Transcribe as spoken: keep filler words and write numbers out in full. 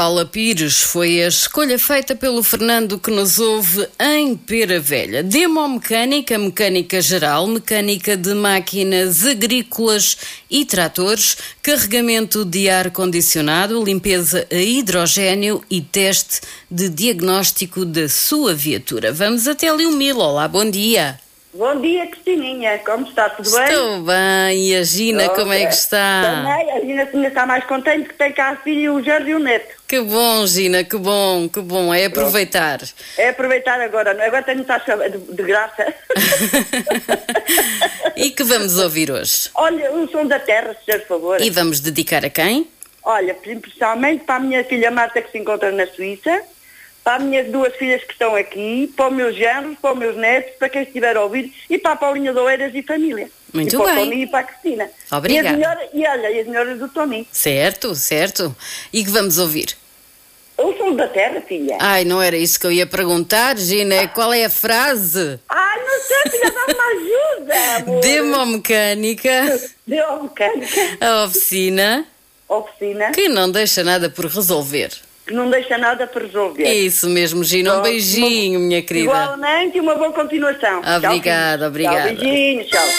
Paula Pires foi a escolha feita pelo Fernando que nos ouve em Pera Velha. Demomecânica, mecânica geral, mecânica de máquinas agrícolas e tratores, carregamento de ar-condicionado, limpeza a hidrogénio e teste de diagnóstico da sua viatura. Vamos até ali o Mil. Olá, bom dia. Bom dia, Cristininha. Como está? Tudo bem? Estou bem. E a Gina, Oh, como é que está? Também. A Gina ainda está mais contente que tem cá a filha e o Jorge e o neto. Que bom, Gina, que bom, que bom. É aproveitar. É aproveitar agora. Agora tenho que estar de, de graça. E que vamos ouvir hoje? Olha, o som da terra, se faz favor. E vamos dedicar a quem? Olha, principalmente para a minha filha Marta, que se encontra na Suíça, para as minhas duas filhas que estão aqui, para os meus genros, para os meus netos, para quem estiver a ouvir, e para a Paulinha de Oeiras e família. Muito e para bem. o Toninho e para a Cristina. Obrigada. E, as melhores, e olha, e as melhores do Toninho. Certo, certo. E que vamos ouvir? O som da terra, filha. Ai, não era isso que eu ia perguntar, Gina. Qual é a frase? Ai, não sei, filha, dá-me uma ajuda, amor. Demomecânica, Deu mecânica, a oficina oficina, que não deixa nada por resolver. que não deixa nada para resolver. É isso mesmo, Gina. Um Pronto, beijinho, minha querida. Igualmente, e uma boa continuação. Obrigada, Tchau, obrigada. Tchau, beijinhos, tchau.